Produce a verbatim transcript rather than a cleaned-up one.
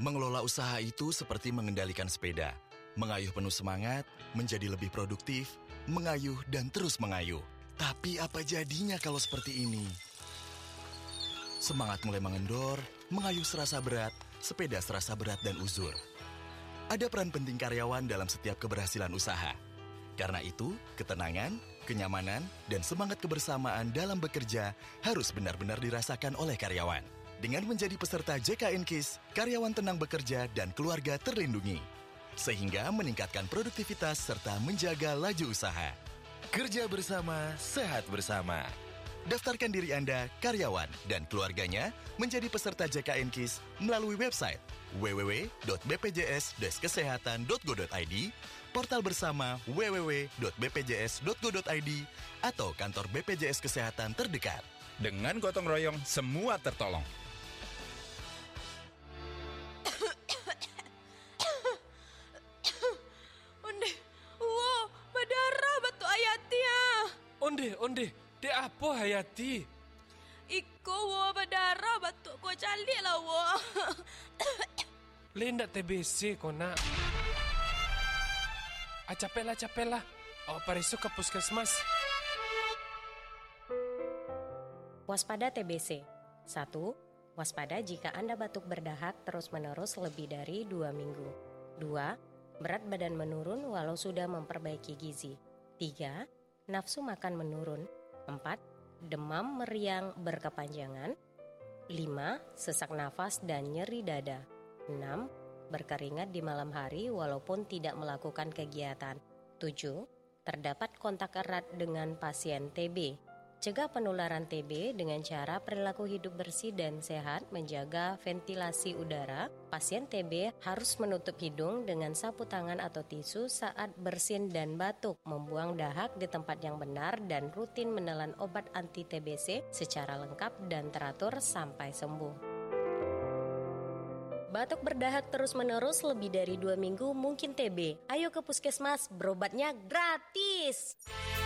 Mengelola usaha itu seperti mengendalikan sepeda. Mengayuh penuh semangat, menjadi lebih produktif, mengayuh dan terus mengayuh. Tapi apa jadinya kalau seperti ini? Semangat mulai mengendor, mengayuh serasa berat, sepeda serasa berat dan uzur. Ada peran penting karyawan dalam setiap keberhasilan usaha. Karena itu, ketenangan, kenyamanan, dan semangat kebersamaan dalam bekerja harus benar-benar dirasakan oleh karyawan. Dengan menjadi peserta J K N KIS, karyawan tenang bekerja dan keluarga terlindungi. Sehingga meningkatkan produktivitas serta menjaga laju usaha. Kerja bersama, sehat bersama. Daftarkan diri Anda, karyawan, dan keluarganya menjadi peserta J K N KIS melalui website w w w dot b p j s dash kesehatan dot go dot i d, portal bersama w w w dot b p j s dot go dot i d, atau kantor B P J S Kesehatan terdekat. Dengan gotong royong, semua tertolong. Onde, onde, de apa Hayati? Iko wo berdarah batuk ko calik lah wo. Lendak T B C kau nak. Ah, capek lah, capek lah. Oh, parisu ke puskesmas. Waspada T B C. Satu, waspada jika Anda batuk berdahak terus-menerus lebih dari dua minggu. Dua, berat badan menurun walau sudah memperbaiki gizi. Tiga, nafsu makan menurun. Empat, demam meriang berkepanjangan. Lima, sesak nafas dan nyeri dada. Enam, berkeringat di malam hari walaupun tidak melakukan kegiatan. Tujuh, terdapat kontak erat dengan pasien T B. Cegah penularan T B dengan cara perilaku hidup bersih dan sehat, menjaga ventilasi udara. Pasien T B harus menutup hidung dengan sapu tangan atau tisu saat bersin dan batuk, membuang dahak di tempat yang benar, dan rutin menelan obat anti T B C secara lengkap dan teratur sampai sembuh. Batuk berdahak terus-menerus lebih dari dua minggu mungkin T B. Ayo ke puskesmas, berobatnya gratis.